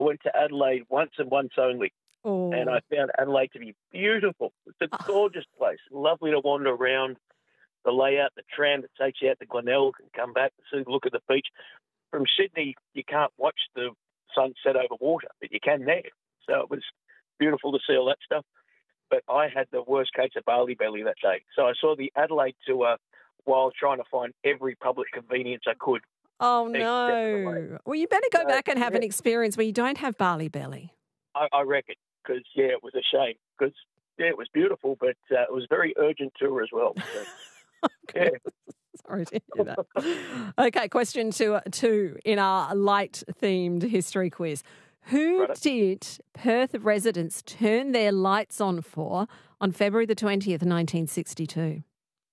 I went to Adelaide once and once only, and I found Adelaide to be beautiful. It's a gorgeous place, lovely to wander around. The layout, the tram that takes you out to Glenelg and come back to see, look at the beach. From Sydney, you can't watch the sunset over water, but you can there. So it was beautiful to see all that stuff. But I had the worst case of barley belly that day. So I saw the Adelaide tour while trying to find every public convenience I could. Oh, no. Well, you better go back and have an experience where you don't have barley belly. I reckon, because, it was a shame. Because, it was beautiful, but it was a very urgent tour as well. So, okay. Sorry to hear that. Okay, question two in our light-themed history quiz. Who did Perth residents turn their lights on for on February the 20th, 1962?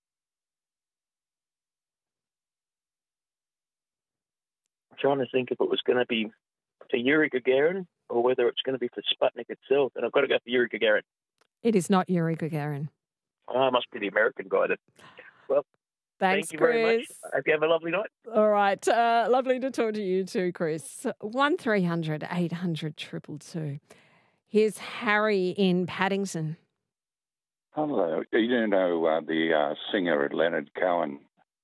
I'm trying to think if it was going to be for Yuri Gagarin or whether it's going to be for Sputnik itself, and I've got to go for Yuri Gagarin. It is not Yuri Gagarin. Oh, it must be the American guy then. Well, thanks, thank you Chris. very much. I hope you have a lovely night. All right. Lovely to talk to you too, Chris. 1300 800 222. Here's Harry in Paddington. Hello. You know the singer Leonard Cohen?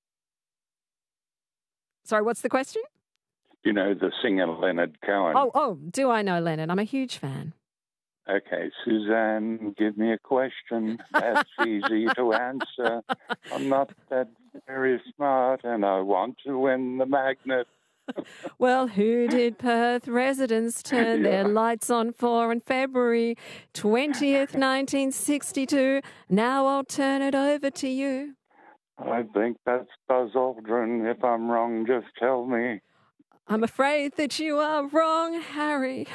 Sorry, what's the question? You know the singer Leonard Cohen? Oh, do I know Leonard? I'm a huge fan. Okay, Suzanne, give me a question that's easy to answer. I'm not that very smart and I want to win the magnet. Well, who did Perth residents turn their lights on for on February 20th, 1962? Now I'll turn it over to you. I think that's Buzz Aldrin. If I'm wrong, just tell me. I'm afraid that you are wrong, Harry.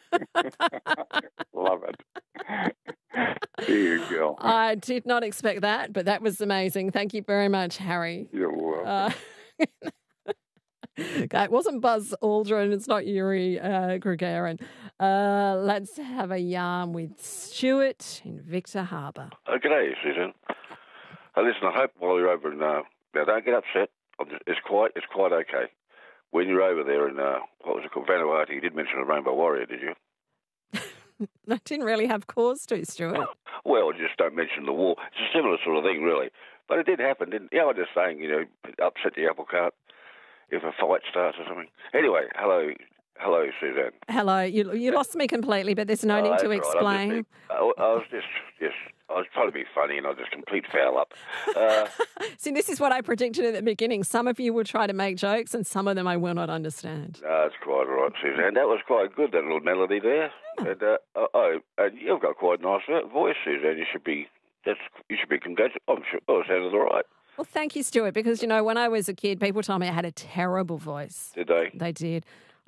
Love it. There you go. I did not expect that, but that was amazing. Thank you very much, Harry. You're welcome. Okay, it wasn't Buzz Aldrin. It's not Yuri Gagarin. Let's have a yarn with Stuart in Victor Harbour. G'day, Susan. Listen, I hope while you're over in now don't get upset. It's quite okay. When you're over there in, what was it called, Vanuatu, you did mention a Rainbow Warrior, did you? I didn't really have cause to, Stuart. Well, just don't mention the war. It's a similar sort of thing, really. But it did happen, didn't it? Yeah, I'm just saying, upset the apple cart if a fight starts or something. Anyway, hello, Suzanne. Hello. You lost me completely, but there's no need to explain. I was trying to be funny and I just complete foul up. See, this is what I predicted at the beginning. Some of you will try to make jokes and some of them I will not understand. No, that's quite all right, Suzanne. That was quite good, that little melody there. Yeah. And you've got quite a nice voice, Suzanne. You should be congratulated. I'm sure it sounded all right. Well, thank you, Stuart, because, when I was a kid, people told me I had a terrible voice. Did they? They did.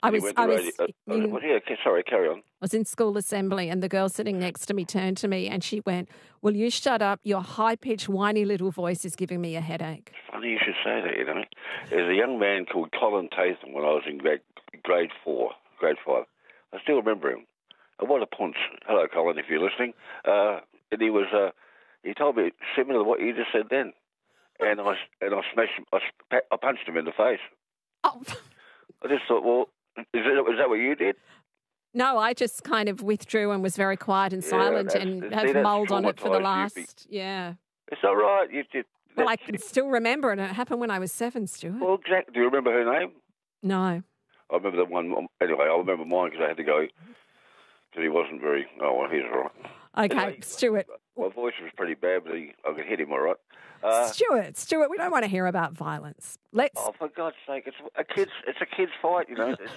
Sorry, carry on. I was in school assembly and the girl sitting next to me turned to me and she went, "Will you shut up? Your high-pitched, whiny little voice is giving me a headache." It's funny you should say that, There's a young man called Colin Tatham when I was in grade 5. I still remember him. And what a punch. Hello, Colin, if you're listening. And he told me similar to what you just said then. And I smashed him, I punched him in the face. Oh. I just thought, well, is that what you did? No, I just kind of withdrew and was very quiet and silent and have mulled on it for the last, yeah. It's all right. You did. Well, I can still remember it. It happened when I was 7, Stuart. Well, exactly. Do you remember her name? No. I remember the one. Anyway, I remember mine because I had to go because he wasn't very. Oh, well, he's all right. Okay, anyway, Stuart. My voice was pretty bad, but I could hit him all right. Stuart, we don't want to hear about violence. Oh, for God's sake! It's a kid's fight, It's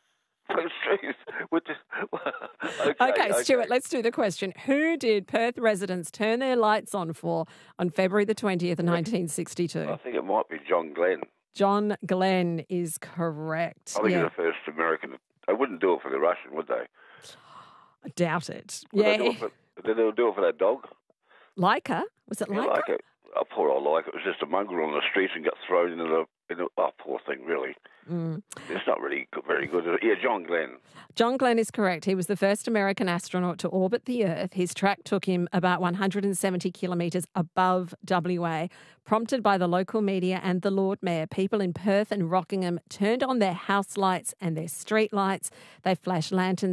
Okay, Stuart, let's do the question. Who did Perth residents turn their lights on for on February the 20th, 1962? I think it might be John Glenn. John Glenn is correct. I think he's the first American. They wouldn't do it for the Russian, would they? I doubt it. Did they do it for that dog? Leica? Was it Leica? Leica. Oh, poor old Leica. It was just a mongrel on the streets and got thrown into Poor thing, really. It's not really very good. Yeah, John Glenn. John Glenn is correct. He was the first American astronaut to orbit the Earth. His track took him about 170 kilometres above WA. Prompted by the local media and the Lord Mayor, people in Perth and Rockingham turned on their house lights and their street lights. They flashed lanterns